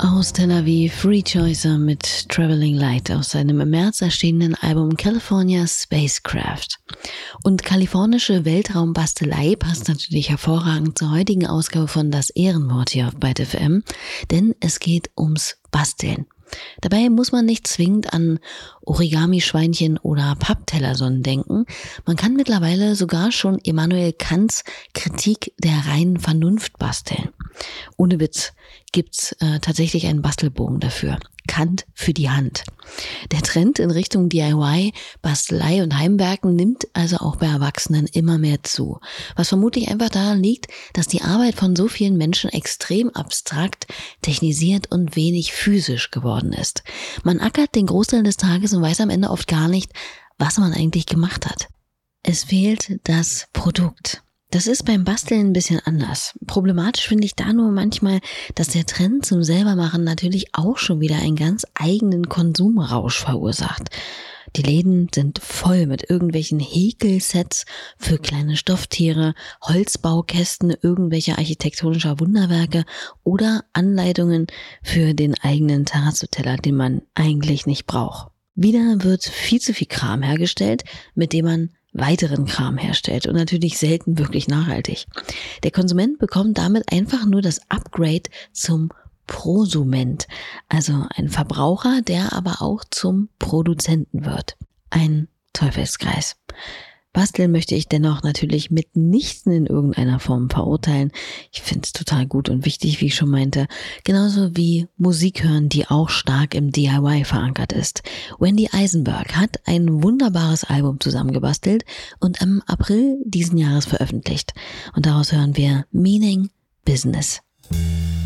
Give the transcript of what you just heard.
Aus Tel Aviv, Rejoicer mit Traveling Light aus seinem im März erschienenen Album California Spacecraft. Und kalifornische Weltraumbastelei passt natürlich hervorragend zur heutigen Ausgabe von Das Ehrenwort hier auf Byte FM, denn es geht ums Basteln. Dabei muss man nicht zwingend an Origami-Schweinchen oder Papptellersonnen denken. Man kann mittlerweile sogar schon Immanuel Kants Kritik der reinen Vernunft basteln. Ohne Witz gibt's tatsächlich einen Bastelbogen dafür. Kant für die Hand. Der Trend in Richtung DIY, Bastelei und Heimwerken nimmt also auch bei Erwachsenen immer mehr zu. Was vermutlich einfach daran liegt, dass die Arbeit von so vielen Menschen extrem abstrakt, technisiert und wenig physisch geworden ist. Man ackert den Großteil des Tages und weiß am Ende oft gar nicht, was man eigentlich gemacht hat. Es fehlt das Produkt. Das ist beim Basteln ein bisschen anders. Problematisch finde ich da nur manchmal, dass der Trend zum Selbermachen natürlich auch schon wieder einen ganz eigenen Konsumrausch verursacht. Die Läden sind voll mit irgendwelchen Häkelsets für kleine Stofftiere, Holzbaukästen irgendwelcher architektonischer Wunderwerke oder Anleitungen für den eigenen Terrazzo-Teller, den man eigentlich nicht braucht. Wieder wird viel zu viel Kram hergestellt, mit dem man weiteren Kram herstellt und natürlich selten wirklich nachhaltig. Der Konsument bekommt damit einfach nur das Upgrade zum Prosument, also ein Verbraucher, der aber auch zum Produzenten wird. Ein Teufelskreis. Basteln möchte ich dennoch natürlich mitnichten in irgendeiner Form verurteilen. Ich finde es total gut und wichtig, wie ich schon meinte. Genauso wie Musik hören, die auch stark im DIY verankert ist. Wendy Eisenberg hat ein wunderbares Album zusammengebastelt und im April diesen Jahres veröffentlicht. Und daraus hören wir Meaning Business.